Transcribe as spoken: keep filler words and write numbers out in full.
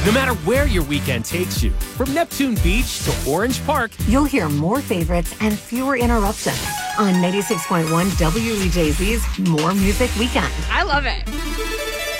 No matter where your weekend takes you, from Neptune Beach to Orange Park, you'll hear more favorites and fewer interruptions on ninety-six point one W E J Z's More Music Weekend. I love it.